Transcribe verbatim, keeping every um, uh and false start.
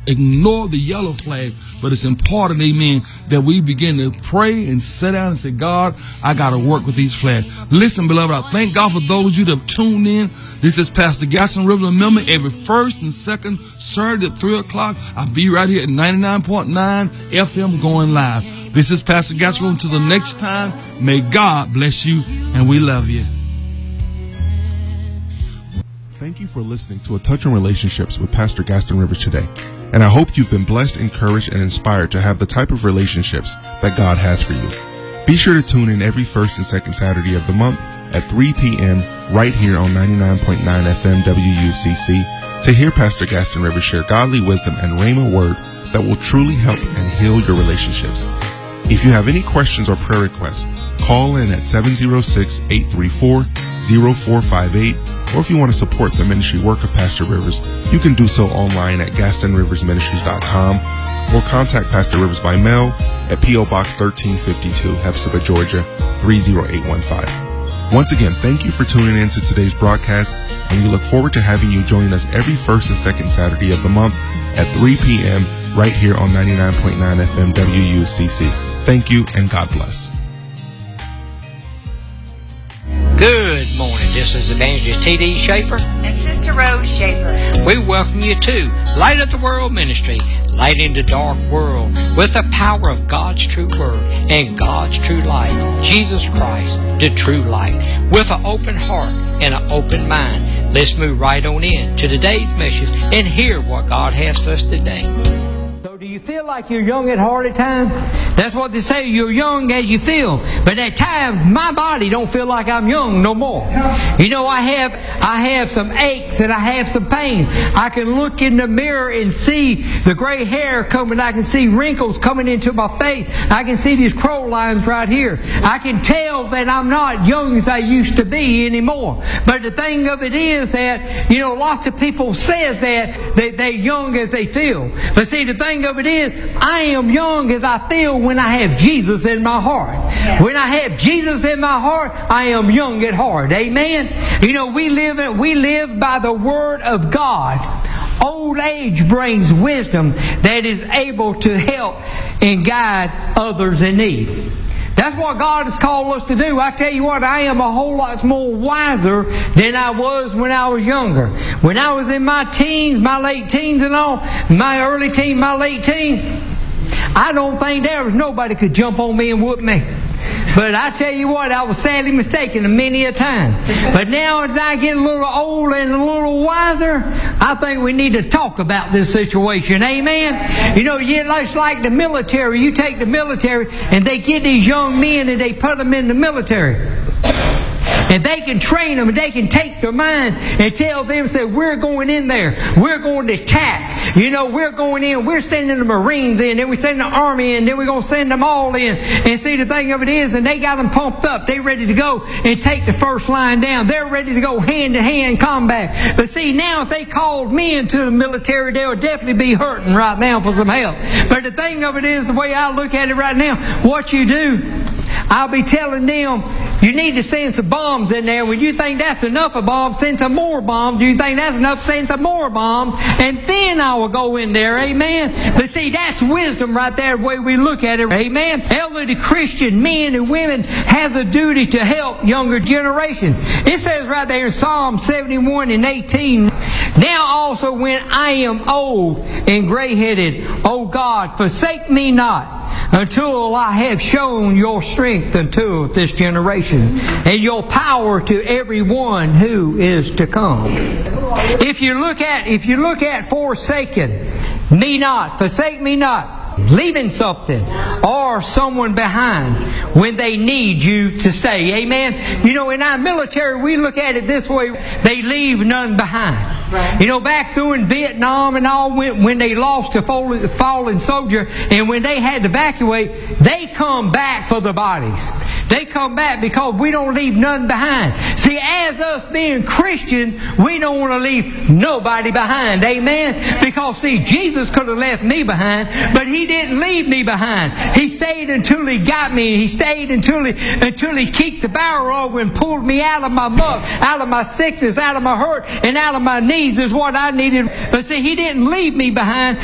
ignore the yellow flag, but it's important, amen, that we begin to pray and sit down and say, God, I got to work with these flags. Listen, beloved, I thank God for those of you that have tuned in. This is Pastor Gaston Rivers. Remember, every first and second Saturday at three o'clock, I'll be right here at ninety-nine point nine F M going live. This is Pastor Gaston. Until the next time, may God bless you, and we love you. Thank you for listening to A Touch on Relationships with Pastor Gaston Rivers today. And I hope you've been blessed, encouraged, and inspired to have the type of relationships that God has for you. Be sure to tune in every first and second Saturday of the month at three p.m. right here on ninety-nine point nine F M W U C C to hear Pastor Gaston Rivers share godly wisdom and rhema word that will truly help and heal your relationships. If you have any questions or prayer requests, call in at seven oh six, eight three four, oh four five eight, or if you want to support the ministry work of Pastor Rivers, you can do so online at gaston rivers ministries dot com or contact Pastor Rivers by mail at P O Box thirteen fifty-two, Hepzibah, Georgia, three oh eight one five. Once again, thank you for tuning in to today's broadcast, and we look forward to having you join us every first and second Saturday of the month at three p.m. right here on ninety-nine point nine F M W U C C. Thank you, and God bless. Good morning. This is Evangelist T D Schaefer and Sister Rose Schaefer. We welcome you to Light of the World Ministry, lighting the dark world with the power of God's true word and God's true light, Jesus Christ, the true light, with an open heart and an open mind. Let's move right on in to today's message and hear what God has for us today. So do you feel like you're young at heart at times? That's what they say, you're young as you feel. But at times, my body don't feel like I'm young no more. You know, I have I have some aches and I have some pain. I can look in the mirror and see the gray hair coming. I can see wrinkles coming into my face. I can see these crow lines right here. I can tell that I'm not young as I used to be anymore. But the thing of it is that, you know, lots of people says that they, they're young as they feel. But see, the thing of it is, I am young as I feel when I have Jesus in my heart. Yeah. When I have Jesus in my heart, I am young at heart. Amen. You know, we live we live by the Word of God. Old age brings wisdom that is able to help and guide others in need. That's what God has called us to do. I tell you what, I am a whole lot more wiser than I was when I was younger. When I was in my teens, my late teens and all, my early teens, my late teens, I don't think there was nobody could jump on me and whoop me. But I tell you what, I was sadly mistaken many a time. But now as I get a little older and a little wiser, I think we need to talk about this situation. Amen? You know, it's like the military. You take the military and they get these young men and they put them in the military. And they can train them and they can take their mind and tell them, say, we're going in there. We're going to attack. You know, we're going in. We're sending the Marines in. Then we send the Army in. Then we're going to send them all in. And see, the thing of it is, and they got them pumped up. They're ready to go and take the first line down. They're ready to go hand-to-hand combat. But see, now if they called me into the military, they would definitely be hurting right now for some help. But the thing of it is, the way I look at it right now, what you do, I'll be telling them, you need to send some bombs in there. When you think that's enough of bombs, send some more bombs. Do you think that's enough? Send some more bombs. And then I will go in there. Amen. But see, that's wisdom right there, the way we look at it. Amen. Elderly Christian men and women has a duty to help younger generation. It says right there in Psalm seventy-one and eighteen, now also when I am old and gray-headed, O God, forsake me not, until I have shown your strength unto this generation, and your power to everyone who is to come. If you look at, if you look at forsaken me not, forsake me not, leaving something or someone behind when they need you to stay. Amen. You know, in our military, we look at it this way: they leave none behind. Right. You know, back through in Vietnam and all, when, when they lost a fallen, fallen soldier and when they had to evacuate, they come back for the bodies. They come back because we don't leave none behind. See, as us being Christians, we don't want to leave nobody behind. Amen? Because, see, Jesus could have left me behind, but He didn't leave me behind. He stayed until He got me. He stayed until He until He kicked the barrel over and pulled me out of my muck, out of my sickness, out of my hurt, and out of my needs is what I needed. But see, He didn't leave me behind.